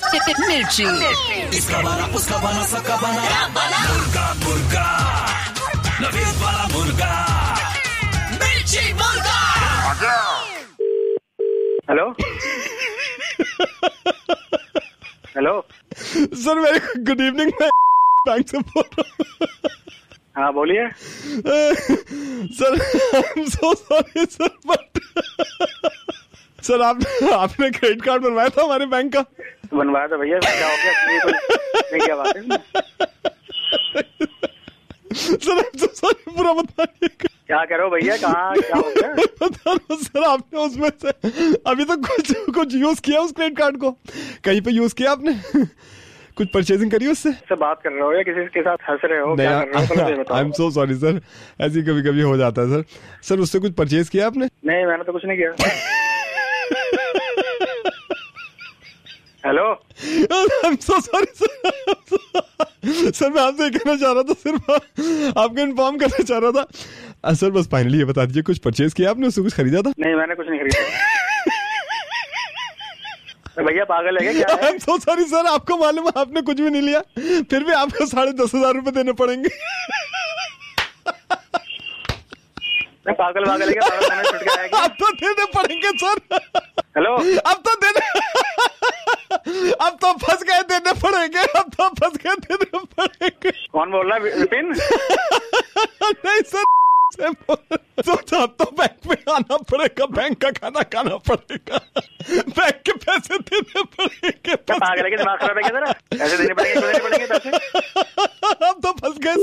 मिर्ची। इसका बना उसका बना सबका बना मुर्गा मुर्गा नवीद वाला मुर्गा मिर्ची मुर्गा। Hello hello sir very good evening, मैं बैंक से बोल रहा हूँ। हाँ बोलिए sir I am so sorry sir, but sir आपने क्रेडिट कार्ड बनवाया था हमारे बैंक का? बनवाया था भैया, क्या हो गया? ये कोई क्या बात है? Sir I am so sorry, पूरा बताइए। क्या कह रहे हो भैया, कहाँ क्या हो गया? बता रहा हूँ सर, आपने उसमें से अभी तो कुछ यूज किया उस क्रेडिट कार्ड को? कहीं पे यूज किया आपने? कुछ परचेजिंग करी उससे? से बात कर रहे हो या किसी के साथ हंस रहे हो? क्या कर रहे हो? I am so sorry sir, ऐसी कभी कभी हो जाता है सर। सर उससे कुछ परचेज किया आपने? नहीं, मैंने तो कुछ नहीं किया। Hello I am so sorry sir. Sir मैं आपसे कहना चाह रहा था, सिर्फ आपको इन्फॉर्म करना चाह रहा था सर। बस फाइनली ये बता दीजिए, कुछ परचेज किया आपने, उससे कुछ खरीदा था? नहीं, मैंने कुछ नहीं खरीदा। भैया पागल है क्या? I am so sorry sir, आपको मालूम है आपने कुछ भी नहीं लिया, फिर भी आपको 10,500 रुपए देने पड़ेंगे। पागल है क्या? छुट गया है क्या? अब तो देने पड़ेंगे सर। हेलो अब तो फंस गए, देने पड़ेंगे। अब तो फंस गए, देने पड़ेंगे। कौन बोल रहा है? विपिन? नहीं सर, सोचा अब तो बैंक में आना पड़ेगा, बैंक का खाना खाना पड़ेगा, बैंक के पैसे देने पड़ेंगे। पागल है क्या? दिमाग खराब है क्या तेरा? पैसे देने पड़ेंगे पैसे। अब तो फंस गए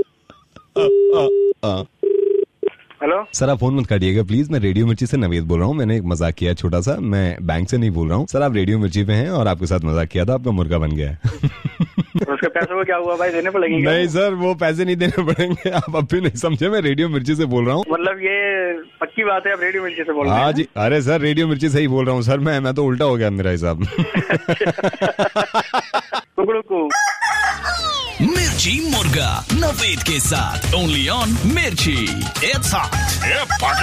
सर। हेलो सर आप फोन मत काटिएगा प्लीज, मैं रेडियो मिर्ची से नवेद बोल रहा हूँ। मैंने एक मजाक किया छोटा सा, मैं बैंक से नहीं बोल रहा हूँ सर। आप रेडियो मिर्ची पे हैं और आपके साथ मजाक किया था, आपका मुर्गा बन गया है। उसके पैसों को क्या हुआ भाई? देने पड़ेंगे? नहीं सर, वो पैसे नहीं देने पड़ेंगे। आप अब भी नहीं समझे, मैं रेडियो मिर्ची से बोल रहा हूँ। मतलब ये पक्की बात है, आप रेडियो मिर्ची से बोल रहे हैं? हाँ जी, अरे सर रेडियो मिर्ची से ही बोल रहा हूँ सर। मैं तो उल्टा हो गया मेरा हिसाब। मिर्ची मुर्गा नवेद के साथ ओनली ऑन मिर्ची। It's hot.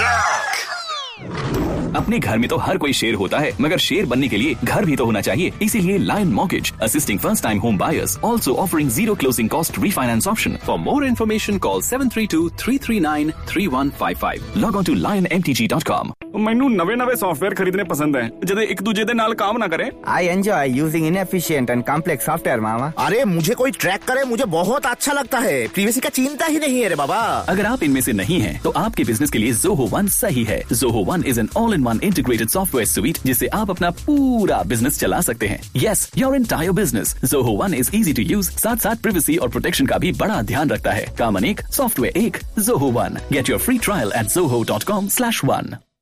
अपने घर में तो हर कोई शेर होता है, मगर शेर बनने के लिए घर भी तो होना चाहिए। इसीलिए lion mortgage assisting first time home buyers, also offering zero closing cost refinance option. For more information call 7323393155। Log on to lionmtg.com। ਮੈਨੂੰ ਨਵੇਂ ਸੌਫਟਵੇਅਰ ਖਰੀਦਣੇ पसंद है ਜਿਹਦੇ ਇੱਕ ਦੂਜੇ ਦੇ ਨਾਲ काम ना करे। I enjoy using inefficient and complex software, मामा। अरे मुझे कोई ट्रैक करे, मुझे बहुत अच्छा लगता है। प्रीवियसी का चिंता ही नहीं है रे बाबा। अगर आप इनमें से नहीं हैं, तो आपके बिजनेस के लिए Zoho One सही है। Zoho One is an all-in-one integrated software suite जिससे आप अपना पूरा बिजनेस चला सकते हैं। Yes, your entire business. Zoho One is easy to use, साथ privacy और प्रोटेक्शन का भी बड़ा ध्यान रखता है। काम अनेक, सॉफ्टवेयर एक, Zoho One। Get your free trial at zoho.com/one।